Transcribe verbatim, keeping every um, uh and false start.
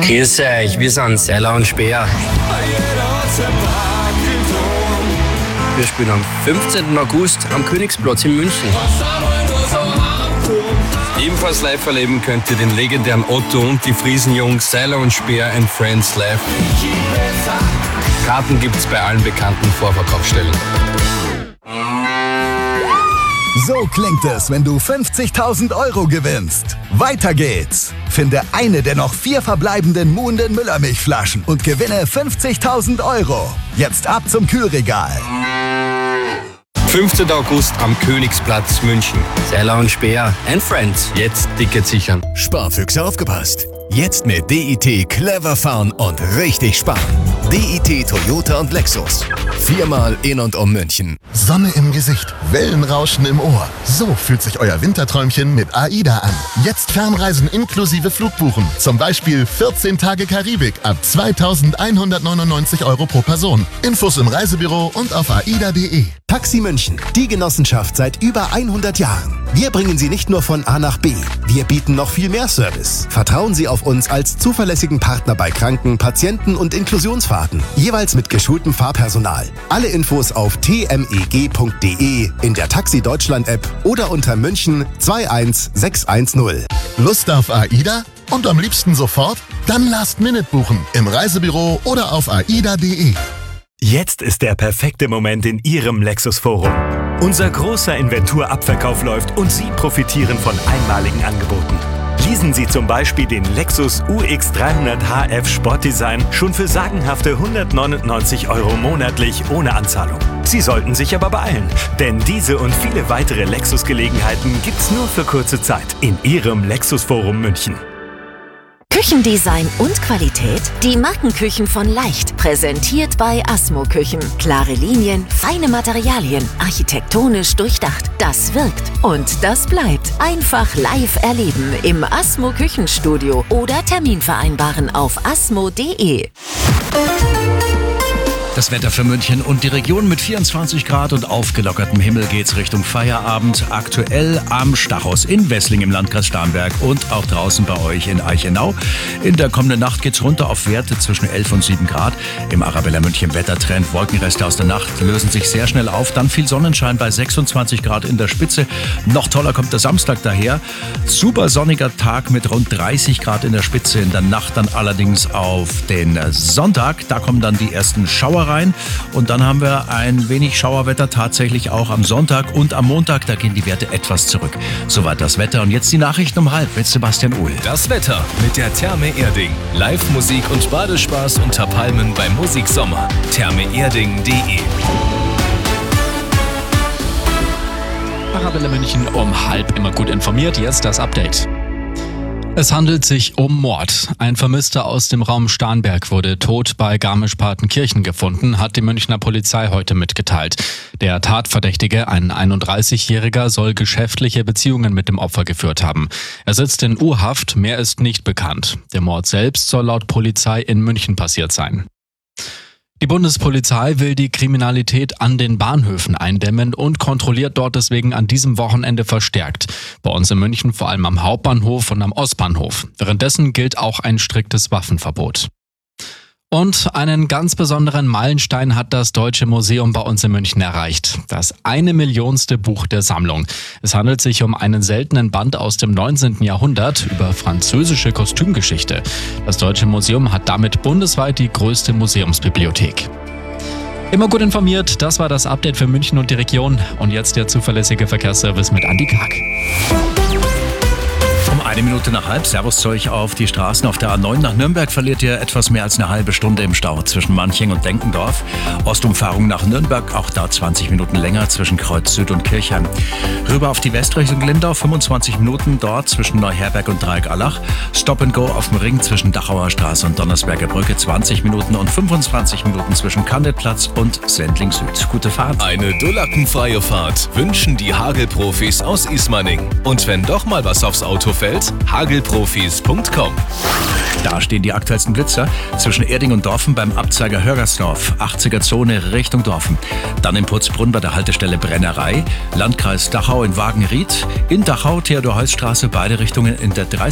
Grüß euch, wir sind Seiler und Speer. Wir spielen am fünfzehnten August am Königsplatz in München. Ebenfalls live erleben könnt ihr den legendären Otto und die Friesenjungs Seiler und Speer and Friends live. Karten gibt's bei allen bekannten Vorverkaufsstellen. So klingt es, wenn du fünfzigtausend Euro gewinnst. Weiter geht's. Finde eine der noch vier verbleibenden Muhnden Müllermilchflaschen und gewinne fünfzigtausend Euro. Jetzt ab zum Kühlregal. fünfzehnten August am Königsplatz München. Seiler und Speer and Friends. Jetzt Ticket sichern. Sparfüchse aufgepasst. Jetzt mit D I T clever fahren und richtig sparen. D I T Toyota und Lexus. Viermal in und um München. Sonne im Gesicht, Wellenrauschen im Ohr. So fühlt sich euer Winterträumchen mit AIDA an. Jetzt Fernreisen inklusive Flugbuchen. Zum Beispiel vierzehn Tage Karibik ab zweitausendeinhundertneunundneunzig Euro pro Person. Infos im Reisebüro und auf aida punkt de. Taxi München, die Genossenschaft seit über hundert Jahren. Wir bringen Sie nicht nur von A nach B, wir bieten noch viel mehr Service. Vertrauen Sie auf uns als zuverlässigen Partner bei Kranken-, Patienten- und Inklusionsfahrten. Jeweils mit geschultem Fahrpersonal. Alle Infos auf t m e g punkt d e, in der Taxi Deutschland App oder unter München zwei eins sechs eins null. Lust auf AIDA? Und am liebsten sofort? Dann Last Minute buchen im Reisebüro oder auf aida punkt de. Jetzt ist der perfekte Moment in Ihrem Lexus-Forum. Unser großer Inventurabverkauf läuft und Sie profitieren von einmaligen Angeboten. Leasen Sie zum Beispiel den Lexus U X dreihundert H F Sportdesign schon für sagenhafte hundertneunundneunzig Euro monatlich ohne Anzahlung. Sie sollten sich aber beeilen, denn diese und viele weitere Lexus-Gelegenheiten gibt's nur für kurze Zeit in Ihrem Lexus-Forum München. Küchendesign und Qualität? Die Markenküchen von Leicht, präsentiert bei Asmo Küchen. Klare Linien, feine Materialien, architektonisch durchdacht. Das wirkt und das bleibt. Einfach live erleben im Asmo Küchenstudio oder Termin vereinbaren auf asmo punkt de. Das Wetter für München und die Region mit vierundzwanzig Grad und aufgelockertem Himmel geht's Richtung Feierabend. Aktuell am Stachus in Wessling im Landkreis Starnberg und auch draußen bei euch in Eichenau. In der kommenden Nacht geht's runter auf Werte zwischen elf und sieben Grad. Im Arabella München Wettertrend. Wolkenreste aus der Nacht lösen sich sehr schnell auf. Dann viel Sonnenschein bei sechsundzwanzig Grad in der Spitze. Noch toller kommt der Samstag daher. Super sonniger Tag mit rund dreißig Grad in der Spitze. In der Nacht dann allerdings auf den Sonntag. Da kommen dann die ersten Schauer rein. Und dann haben wir ein wenig Schauerwetter tatsächlich auch am Sonntag und am Montag. Da gehen die Werte etwas zurück. Soweit das Wetter. Und jetzt die Nachrichten um halb mit Sebastian Uhl. Das Wetter mit der Therme Erding. Live-Musik und Badespaß unter Palmen beim Musiksommer. therme erding punkt de. Arabella München um halb immer gut informiert. Jetzt das Update. Es handelt sich um Mord. Ein Vermisster aus dem Raum Starnberg wurde tot bei Garmisch-Partenkirchen gefunden, hat die Münchner Polizei heute mitgeteilt. Der Tatverdächtige, ein einunddreißigjähriger, soll geschäftliche Beziehungen mit dem Opfer geführt haben. Er sitzt in U-Haft, mehr ist nicht bekannt. Der Mord selbst soll laut Polizei in München passiert sein. Die Bundespolizei will die Kriminalität an den Bahnhöfen eindämmen und kontrolliert dort deswegen an diesem Wochenende verstärkt. Bei uns in München vor allem am Hauptbahnhof und am Ostbahnhof. Währenddessen gilt auch ein striktes Waffenverbot. Und einen ganz besonderen Meilenstein hat das Deutsche Museum bei uns in München erreicht. Das eine Millionste Buch der Sammlung. Es handelt sich um einen seltenen Band aus dem neunzehnten Jahrhundert über französische Kostümgeschichte. Das Deutsche Museum hat damit bundesweit die größte Museumsbibliothek. Immer gut informiert, das war das Update für München und die Region. Und jetzt der zuverlässige Verkehrsservice mit Andi Karg. Um eine Minute nach halb, Servus zu euch auf die Straßen. Auf der A neun nach Nürnberg verliert ihr etwas mehr als eine halbe Stunde im Stau zwischen Manching und Denkendorf. Ostumfahrung nach Nürnberg, auch da zwanzig Minuten länger zwischen Kreuz Süd und Kirchheim. Rüber auf die Westrichtung Lindau, fünfundzwanzig Minuten dort zwischen Neuherberg und Dreieck-Allach. Stop and Go auf dem Ring zwischen Dachauer Straße und Donnersberger Brücke, zwanzig Minuten und fünfundzwanzig Minuten zwischen Kandetplatz und Sendling Süd. Gute Fahrt. Eine dullackenfreie Fahrt wünschen die Hagelprofis aus Ismaning. Und wenn doch mal was aufs Auto fällt, hagelprofis punkt com. Da stehen die aktuellsten Blitzer zwischen Erding und Dorfen beim Abzeiger Hörgersdorf, achtziger Zone Richtung Dorfen. Dann in Putzbrunn bei der Haltestelle Brennerei, Landkreis Dachau in Wagenried, in Dachau Theodor-Heuss-Straße, beide Richtungen in der dreißig